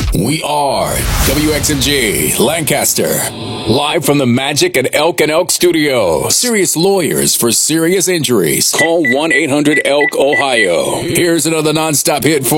We are WXMG Lancaster. Live from the Magic at Elk and Elk Studio. Serious lawyers for serious injuries. Call 1-800-ELK, Ohio. Here's another nonstop hit for